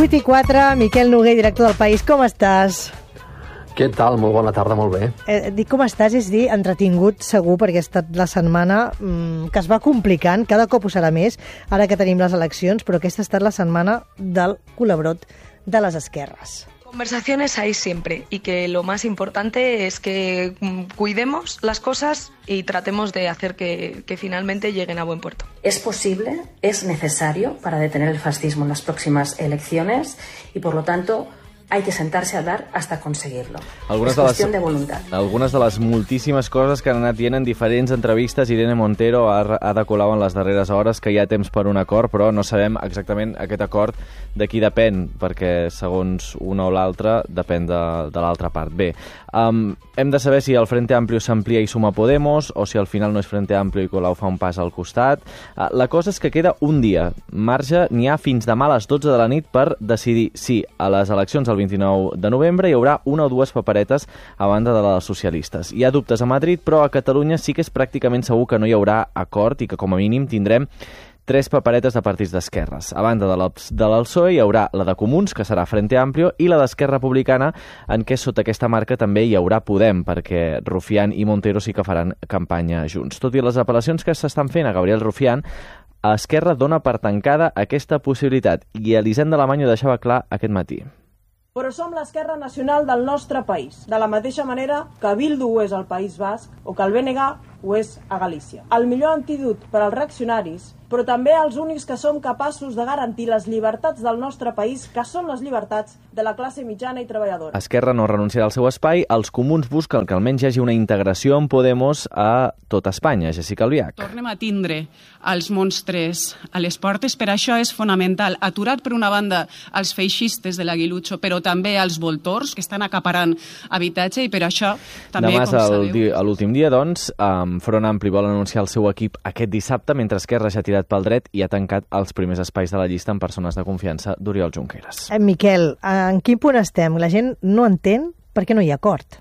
8:04, Miquel Noguer, director del País, com estàs? Què tal? Molt bona tarda, molt bé. Dic com estàs, és dir, entretingut segur, perquè ha estat la setmana que es va complicant, cada cop ho serà més, ara que tenim les eleccions, però aquesta ha estat la setmana del culebrot de les esquerres. Conversaciones hay siempre y que lo más importante es que cuidemos las cosas y tratemos de hacer que finalmente lleguen a buen puerto. Es posible, es necesario para detener el fascismo en las próximas elecciones y por lo tanto hay que sentarse a hablar hasta conseguirlo. És qüestió de voluntat. Algunes de les moltíssimes coses que han anat dient en diferents entrevistes. Irene Montero ha decolat en les darreres hores que hi ha temps per un acord, però no sabem exactament aquest acord de qui depèn, perquè segons una o l'altra depèn de l'altra part. Bé, hem de saber si el Frente Amplio s'amplia i suma Podemos, o si al final no és Frente Amplio i Colau fa un pas al costat. La cosa és que queda un dia. Marge n'hi ha fins demà a les 12 de la nit per decidir si a les eleccions del 29 de novembre hi haurà una o dues paperetes a banda de les socialistes. Hi ha dubtes a Madrid, però a Catalunya sí que és pràcticament segur que no hi haurà acord i que com a mínim tindrem 3 paperetes de partits d'esquerres. A banda de l'PSOE hi haurà la de Comuns, que serà Frente Amplio, i la d'Esquerra Republicana, en què sota aquesta marca també hi haurà Podem, perquè Rufián i Montero sí que faran campanya junts. Tot i les apel·lacions que s'estan fent a Gabriel Rufián, Esquerra dona per tancada aquesta possibilitat, i Elisenda Alemany ho deixava clar aquest matí. Però som l'esquerra nacional del nostre país, de la mateixa manera que Bildu ho és al País Basc o que el BNG ho és a Galícia. El millor antídot per als reaccionaris, però també els únics que som capaços de garantir les llibertats del nostre país, que són les llibertats de la classe mitjana i treballadora. Esquerra no renunciarà al seu espai. Els comuns busquen que almenys hi hagi una integració amb Podemos a tot Espanya. Jessica Albiach. Tornem a tindre els monstres a les portes, per això és fonamental. Aturat per una banda els feixistes de l'Aguilucho, però també els voltors, que estan acaparant habitatge, i per això també, demà com sabeu... a l'últim dia, doncs, Front Ampli vol anunciar el seu equip aquest dissabte, mentre Esquerra ja ha tirat pel dret i ha tancat els primers espais de la llista amb persones de confiança d'Oriol Junqueras. Miquel, en quin punt estem? La gent no entén per què no hi ha acord.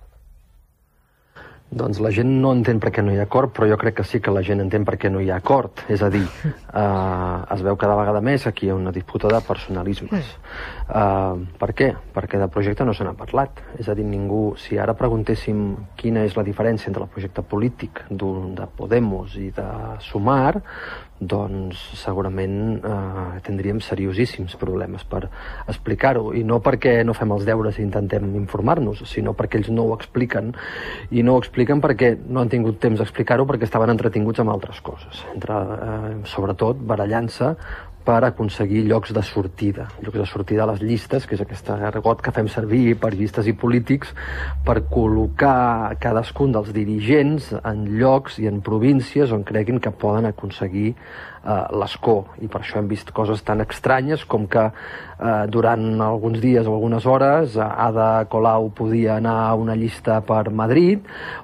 Doncs la gent no entén per què no hi ha acord, però jo crec que sí que la gent entén per què no hi ha acord. És a dir, es veu cada vegada més aquí hi ha una disputa de personalismes. Per què? Perquè de projecte no se n'ha parlat. És a dir, ningú... Si ara preguntéssim quina és la diferència entre el projecte polític de Podemos i de Sumar, doncs segurament tindríem seriosíssims problemes per explicar-ho, i no perquè no fem els deures i intentem informar-nos, sinó perquè ells no ho expliquen, i no ho expliquen perquè no han tingut temps d'explicar-ho, perquè estaven entretinguts amb altres coses, sobretot barallant-se per aconseguir llocs de sortida a les llistes, que és aquest argot que fem servir per llistes i polítics, per col·locar cadascun dels dirigents en llocs i en províncies on creguin que poden aconseguir l'escó, i per això hem vist coses tan estranyes com que durant alguns dies o algunes hores Ada Colau podia anar a una llista per Madrid,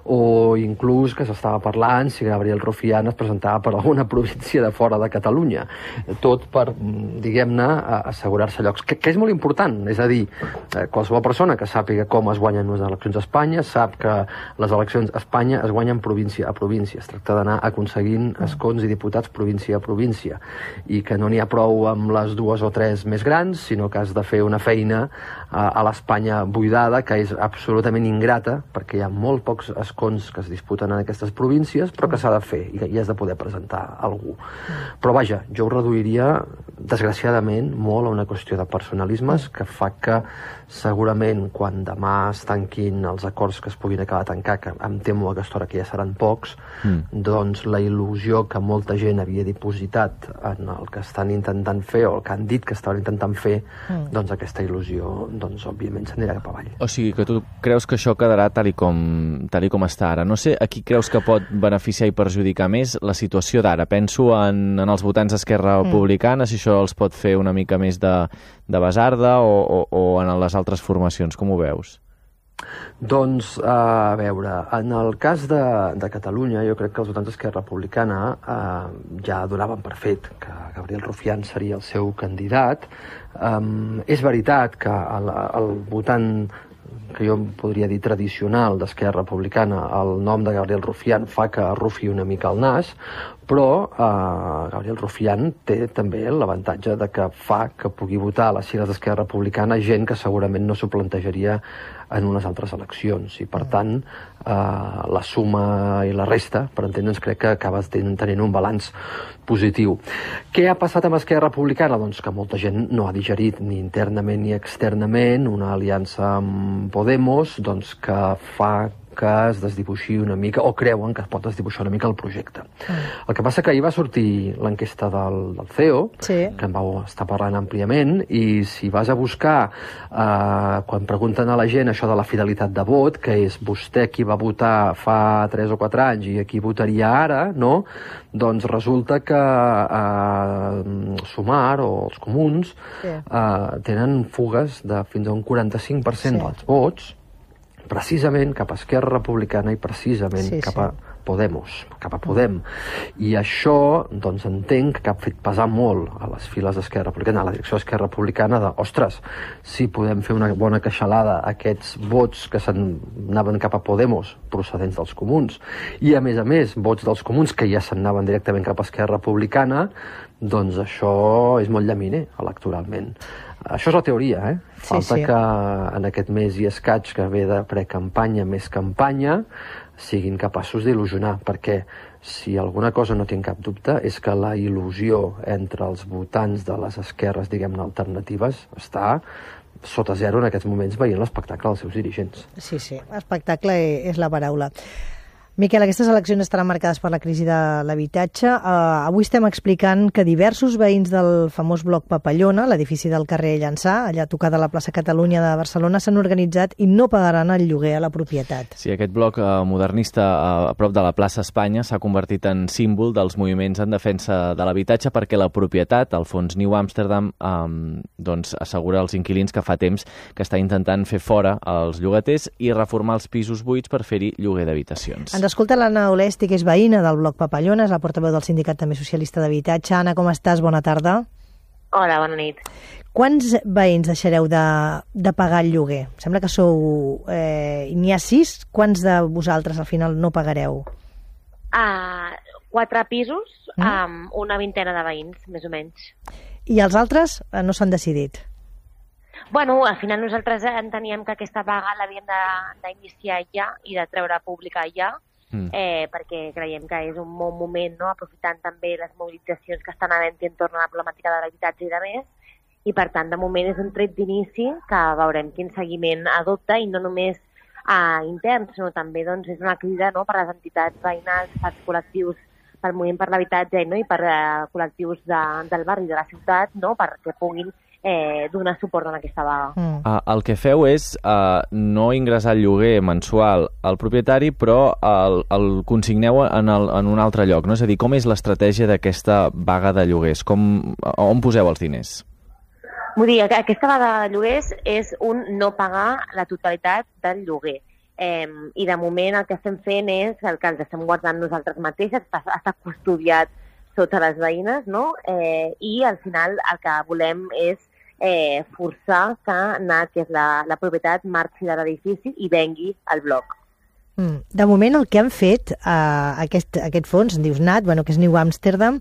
o inclús que s'estava parlant si Gabriel Rufián es presentava per alguna província de fora de Catalunya, tot per, diguem-ne, assegurar-se llocs, que és molt important. És a dir, qualsevol persona que sàpiga com es guanyen les eleccions a Espanya sap que les eleccions a Espanya es guanyen província a província. Es tracta d'anar aconseguint escons i diputats província a província, i que no n'hi ha prou amb les 2 o 3 més grans, sinó que has de fer una feina a l'Espanya buidada, que és absolutament ingrata, perquè hi ha molt pocs escons que es disputen en aquestes províncies, però que s'ha de fer, i has de poder presentar algú. Però vaja, jo ho reduiria, desgraciadament, molt a una qüestió de personalismes, que fa que segurament quan demà es tanquin els acords que es puguin acabar de tancar, que em temo a aquesta hora que ja seran pocs, doncs la il·lusió que molta gent havia dipositat en el que estan intentant fer, o el que han dit que estaven intentant fer, doncs aquesta il·lusió, doncs òbviament s'anirà cap avall. O sigui que tu creus que això quedarà tal i com està ara. No sé a qui creus que pot beneficiar i perjudicar més la situació d'ara. Penso en els votants d'Esquerra Republicana, si això els pot fer una mica més de basarda, o en les altres formacions. Com ho veus? Doncs, a veure, en el cas de Catalunya, jo crec que els votants d'Esquerra Republicana ja donaven per fet que Gabriel Rufián seria el seu candidat. És veritat que el votant que jo podria dir tradicional d'Esquerra Republicana, el nom de Gabriel Rufián fa que arrufi una mica el nas, però Gabriel Rufián té també l'avantatge de que fa que pugui votar a les files d'Esquerra Republicana gent que segurament no s'ho plantejaria en unes altres eleccions, i per tant la suma i la resta, per entendre'ns, crec que acabes tenint un balanç positiu. Què ha passat amb Esquerra Republicana? Doncs que molta gent no ha digerit ni internament ni externament una aliança amb Podemos, doncs que fa que es desdibuixi una mica, o creuen que es pot desdibuixar una mica el projecte. El que passa que ahir va sortir l'enquesta del CEO, que en vau estar parlant àmpliament, i si vas a buscar, quan pregunten a la gent això de la fidelitat de vot, que és vostè qui va votar fa 3 o 4 anys i qui votaria ara, no? Doncs resulta que Sumar o els comuns tenen fugues de fins a un 45% dels vots, precisament cap a Esquerra Republicana i precisament cap a Podemos, cap a Podem. I això, doncs, entenc que ha fet pesar molt a les files d'Esquerra Republicana, a la direcció d'Esquerra Republicana, de, ostres, si podem fer una bona queixalada a aquests vots que s'anaven cap a Podemos, procedents dels comuns, i a més, vots dels comuns que ja s'anaven directament cap a Esquerra Republicana, doncs això és molt llaminer electoralment. Això és la teoria, Falta que en aquest mes i escaig que ve de precampanya més campanya siguin capaços d'il·lusionar, perquè si alguna cosa no tinc cap dubte és que la il·lusió entre els votants de les esquerres, diguem-ne, alternatives està sota zero en aquests moments veient l'espectacle dels seus dirigents. Sí, espectacle és la paraula. Miquel, aquestes eleccions estaran marcades per la crisi de l'habitatge. Avui estem explicant que diversos veïns del famós bloc Papallona, l'edifici del carrer Llançà, allà tocat a la plaça Catalunya de Barcelona, s'han organitzat i no pagaran el lloguer a la propietat. Sí, aquest bloc modernista a prop de la plaça Espanya s'ha convertit en símbol dels moviments en defensa de l'habitatge perquè la propietat, el fons New Amsterdam, doncs assegura als inquilins que fa temps que està intentant fer fora els llogaters i reformar els pisos buits per fer-hi lloguer d'habitacions. Ens escolta l'Anna Olesti, que és veïna del bloc Papallona, és la portaveu del Sindicat també Socialista d'Habitatge. Anna, com estàs? Bona tarda. Hola, bona nit. Quants veïns deixareu de pagar el lloguer? Sembla que sou... n'hi ha 6. Quants de vosaltres al final no pagareu? 4 pisos amb una vintena de veïns, més o menys. I els altres no s'han decidit? Bueno, al final nosaltres enteníem que aquesta vaga l'havíem d'iniciar ja i de treure pública ja, perquè creiem que és un bon moment, no?, aprofitant també les mobilitzacions que estan havent-hi entorn a la problemàtica de l'habitatge i de més, i per tant, de moment és un tret d'inici que veurem quin seguiment adopta, i no només intern, sinó també doncs, és una crida, no?, per les entitats veïnals, pels col·lectius, pel moviment per l'habitatge, no?, i per col·lectius del barri, de la ciutat, no?, perquè puguin donar suport en aquesta vaga. El que feu és no ingressar el lloguer mensual al propietari, però el consigneu en un altre lloc, no? És a dir, com és l'estratègia d'aquesta vaga de lloguers? On poseu els diners? Vull dir, aquesta vaga de lloguers és un no pagar la totalitat del lloguer. I de moment el que estem fent és el que els estem guardant nosaltres mateixes, està custodiat sota les veïnes, no? I al final el que volem és forçar que NAT, que és la propietat, marxi de l'edifici i vengui el bloc. De moment el que han fet aquest fons, dius NAT, que és New Amsterdam,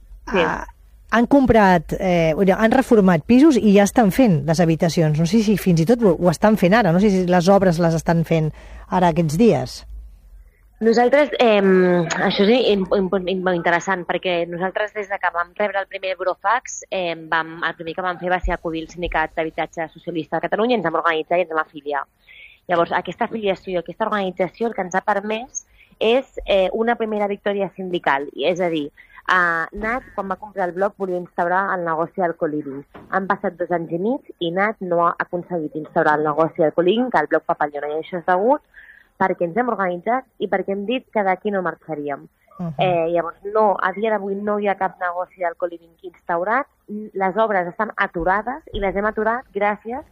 han comprat, han reformat pisos i ja estan fent les habitacions. No sé si fins i tot ho estan fent ara, no sé si les obres les estan fent ara aquests dies. Nosaltres, això és interessant, perquè nosaltres des que vam rebre el primer burofax, el primer que vam fer va ser acudir al Sindicat d'Habitatge Socialista de Catalunya, ens vam organitzar i ens vam afiliar. Llavors, aquesta afiliació i aquesta organització el que ens ha permès és una primera victòria sindical, és a dir, NAT, quan va comprar el bloc, volia instaurar el negoci del co-living. Han passat 2 anys i mig i NAT no ha aconseguit instaurar el negoci del co-living, que el bloc Papallona, i això és degut perquè ens hem organitzat i perquè hem dit que d'aquí no marxaríem. Llavors, a dia d'avui no hi ha cap negoci del co-living instaurat, les obres estan aturades i les hem aturat gràcies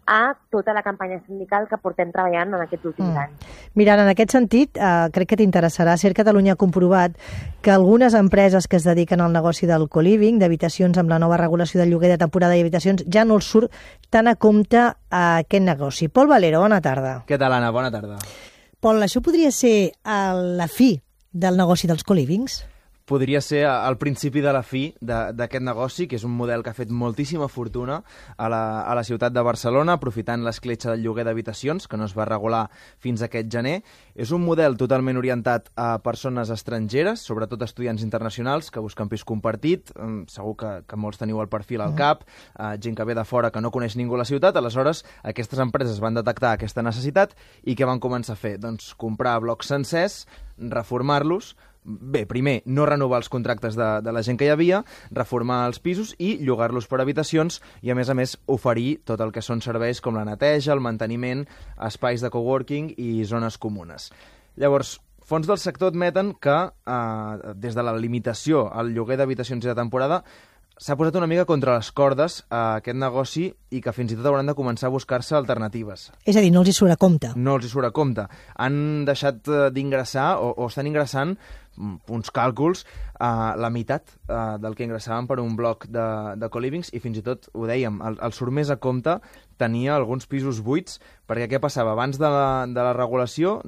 a tota la campanya sindical que portem treballant en aquests últims anys. Mira, en aquest sentit, crec que t'interessarà. Ser Catalunya ha comprovat que algunes empreses que es dediquen al negoci del co-living, d'habitacions amb la nova regulació del lloguer de temporada i habitacions, ja no els surt tant a compte aquest negoci. Pol Valero, bona tarda. Què tal, Anna? Bona tarda. Pol, això podria ser la fi del negoci dels co-livings? Podria ser el principi de la fi d'aquest negoci, que és un model que ha fet moltíssima fortuna a la ciutat de Barcelona, aprofitant l'escletxa del lloguer d'habitacions, que no es va regular fins aquest gener. És un model totalment orientat a persones estrangeres, sobretot estudiants internacionals que busquen pis compartit. Segur que molts teniu el perfil al cap, gent que ve de fora que no coneix ningú a la ciutat. Aleshores, aquestes empreses van detectar aquesta necessitat i què van començar a fer? Doncs comprar blocs sencers, reformar-los. Bé, primer, no renovar els contractes de la gent que hi havia, reformar els pisos i llogar-los per habitacions i, a més, oferir tot el que són serveis com la neteja, el manteniment, espais de coworking i zones comunes. Llavors, fons del sector admeten que, des de la limitació al lloguer d'habitacions i de temporada, s'ha posat una mica contra les cordes a aquest negoci i que fins i tot hauran de començar a buscar-se alternatives. És a dir, no els hi surt a compte. No els hi surt a compte. Han deixat d'ingressar o estan ingressant uns càlculs la meitat del que ingressaven per un bloc de co-livings i fins i tot, ho dèiem, el surt més a compte tenia alguns pisos buits perquè què passava? Abans de la regulació,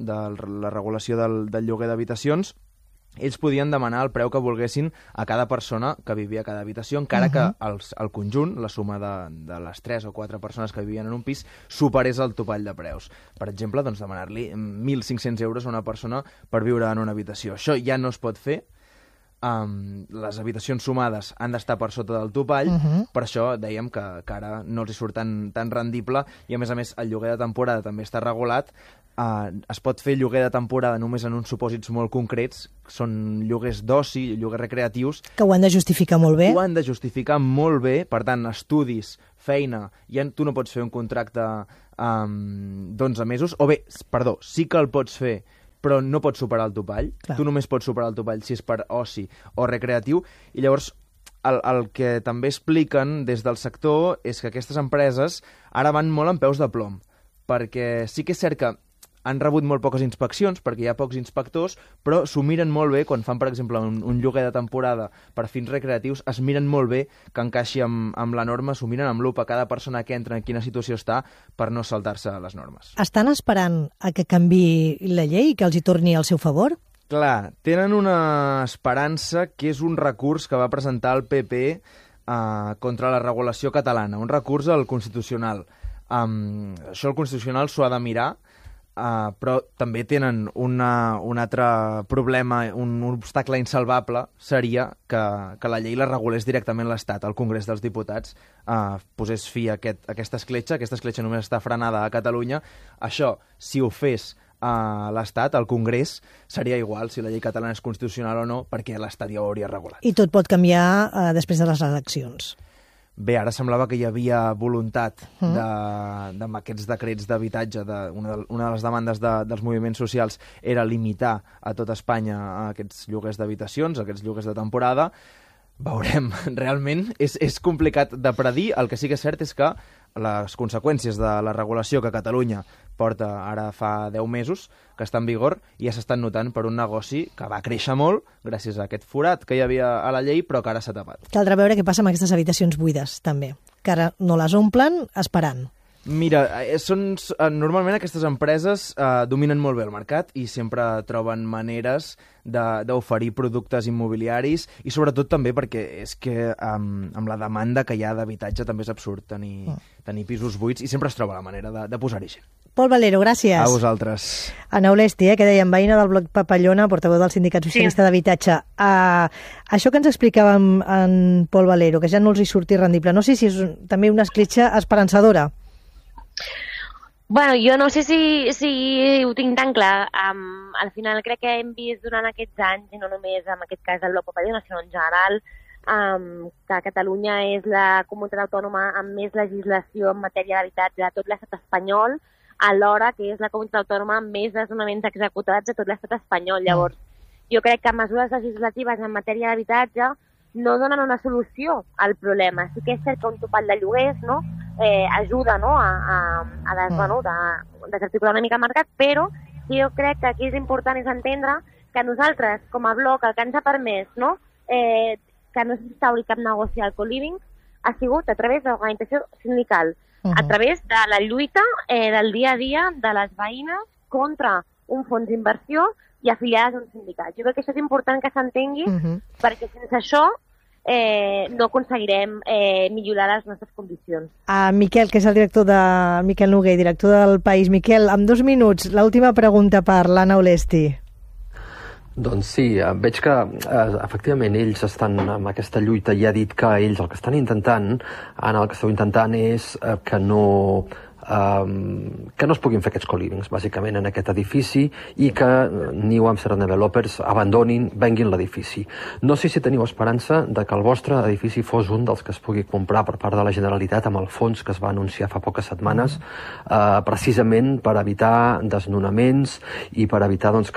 del lloguer d'habitacions, ells podien demanar el preu que volguessin a cada persona que vivia a cada habitació, encara que el conjunt, la suma de les 3 o 4 persones que vivien en un pis, superés el topall de preus. Per exemple, doncs, demanar-li 1.500 euros a una persona per viure en una habitació. Això ja no es pot fer. Les habitacions sumades han d'estar per sota del topall, per això dèiem que ara no els hi surt tan rendible i, a més, el lloguer de temporada també està regulat. Es pot fer lloguer de temporada només en uns supòsits molt concrets, són lloguers d'oci, lloguers recreatius. Que ho han de justificar molt bé. Ho han de justificar molt bé, per tant, estudis, feina, tu no pots fer un contracte d'11 mesos, o bé, perdó, sí que el pots fer, però no pots superar el topall. Clar. Tu només pots superar el topall si és per oci o recreatiu, i llavors el que també expliquen des del sector és que aquestes empreses ara van molt en peus de plom, perquè sí que és cert que han rebut molt poques inspeccions, perquè hi ha pocs inspectors, però s'ho miren molt bé quan fan, per exemple, un lloguer de temporada per fins recreatius, es miren molt bé que encaixi amb la norma, s'ho miren amb lupa cada persona que entra en quina situació està per no saltar-se les normes. Estan esperant a que canviï la llei i que els hi torni al seu favor? Clar, tenen una esperança que és un recurs que va presentar el PP contra la regulació catalana, un recurs al Constitucional. Això el Constitucional s'ho ha de mirar, però també tenen un altre problema, un obstacle insalvable seria que la llei la regulés directament l'Estat, el Congrés dels Diputats posés fi a aquesta escletxa només està frenada a Catalunya. Això, si ho fes a l'Estat, al Congrés, seria igual si la llei catalana és constitucional o no, perquè l'Estat ja ho hauria regulat. I tot pot canviar després de les eleccions. Bé, ara semblava que hi havia voluntat amb aquests decrets d'habitatge, una de les demandes dels moviments socials era limitar a tot Espanya aquests lloguers d'habitacions, aquests lloguers de temporada. Veurem, realment és complicat de predir. El que sí que és cert és que les conseqüències de la regulació que Catalunya porta ara fa 10 mesos, que està en vigor, ja s'estan notant per un negoci que va créixer molt gràcies a aquest forat que hi havia a la llei, però que ara s'ha tapat. Caldrà veure què passa amb aquestes habitacions buides, també, que ara no les omplen esperant. Mira, normalment aquestes empreses dominen molt bé el mercat i sempre troben maneres d'oferir productes immobiliaris i sobretot també perquè és que amb la demanda que hi ha d'habitatge també és absurd tenir pisos buits i sempre es troba la manera de posar-hi gent. Pol Valero, gràcies. A vosaltres. Ana Olesti, que dèiem, veïna del bloc Papallona, portaveu del Sindicat Socialista d'Habitatge. Això que ens explicava en Pol Valero, que ja no els hi surti rendible, no sé si és també una escletxa esperançadora. Bueno, jo no sé si ho tinc tan clar. Al final crec que hem vist durant aquests anys, i no només en aquest cas del bloc Papallona, sinó en general, que Catalunya és la comunitat autònoma amb més legislació en matèria d'habitatge de tot l'estat espanyol, alhora que és la comunitat autònoma amb més desnonaments executats de tot l'estat espanyol. Llavors, jo crec que mesures legislatives en matèria d'habitatge no donen una solució al problema. Sí que és cert que un topall de lloguers, no?, ajuda, no?, a desarticular una mica el mercat, però jo crec que aquí és important entendre que nosaltres, com a bloc, el que ens ha permès, no?, que no s'instauri cap negoci al co-living ha sigut a través de l'organització sindical, a través de la lluita del dia a dia de les veïnes contra un fons d'inversió i afiliades a un sindicat. Jo crec que això és important que s'entengui, perquè sense això no aconseguirem millorar les nostres condicions. Miquel, que és el director Miquel Noguer, director del País. Miquel, en 2 minuts, l'última pregunta per l'Anna Olesti. Doncs sí, veig que efectivament ells estan amb aquesta lluita i ha dit que ells el que estan intentant, Anna, el que esteu intentant és que no es puguin fer aquests co-livings, bàsicament, en aquest edifici i que New Amsterdam Developers venguin l'edifici. No sé si teniu esperança de que el vostre edifici fos un dels que es pugui comprar per part de la Generalitat amb el fons que es va anunciar fa poques setmanes, precisament per evitar desnonaments i per evitar doncs,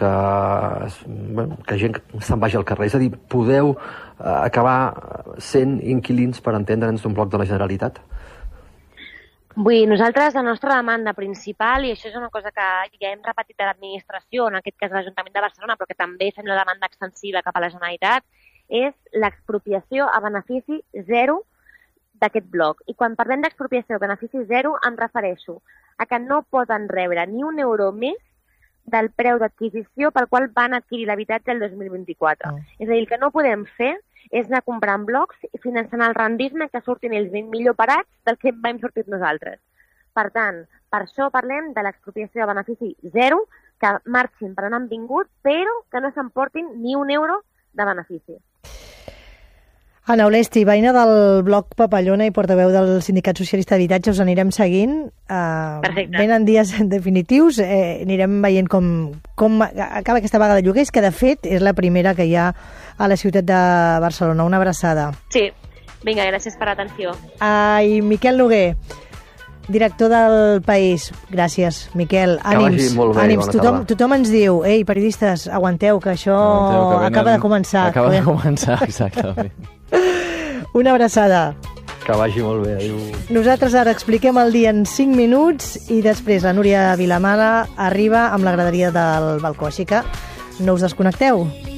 que gent se'n vagi al carrer. És a dir, podeu acabar sent inquilins, per entendre'ns, d'un bloc de la Generalitat? Nosaltres, la nostra demanda principal, i això és una cosa que ja hem repetit a l'administració, en aquest cas a l'Ajuntament de Barcelona, però que també fem la demanda extensiva cap a la Generalitat, és l'expropiació a benefici zero d'aquest bloc. I quan parlem d'expropiació a benefici zero, em refereixo a que no poden rebre ni un euro més del preu d'adquisició pel qual van adquirir l'habitatge el 2024. És a dir, el que no podem fer és anar comprant blocs i finançant el rendisme que surtin ells ben millor parats del que vam sortir nosaltres. Per tant, per això parlem de l'expropiació de benefici zero, que marxin per on han vingut, però que no s'emportin ni un euro de benefici. Anna Olesti, veïna del bloc Papallona i portaveu del Sindicat Socialista d'Habitatge, us anirem seguint. Perfecte. Venen dies definitius, anirem veient com acaba aquesta vaga de lloguers, que de fet és la primera que hi ha a la ciutat de Barcelona. Una abraçada. Sí, vinga, gràcies per l'atenció. I Miquel Noguer, director del País. Gràcies, Miquel. Ànims, ànims. Tothom ens diu, ei, periodistes, aguanteu, que això acaba de començar. Acaba de començar, exactament. Una abraçada. Que vagi molt bé, adéu. Nosaltres ara expliquem el dia en 5 minuts i després la Núria Vilamala arriba amb la graderia del balcó, així que no us desconnecteu.